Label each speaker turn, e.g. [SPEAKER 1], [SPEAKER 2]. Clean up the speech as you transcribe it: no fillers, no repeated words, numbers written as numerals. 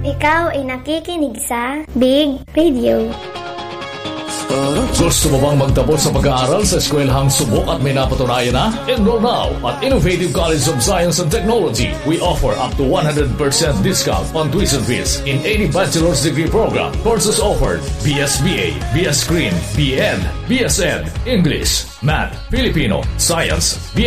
[SPEAKER 1] Ikaw ay nakikinig sa Big Radio.
[SPEAKER 2] Gusto mo bang magtapos sa pag-aaral sa eskwelahang subok at may napatunayan na? Enroll now at Innovative College of Science and Technology. We offer up to 100% discount on tuition fees in any bachelor's degree program. Courses offered: BSBA, BS Screen, BN, BSN, English, Math, Filipino, Science,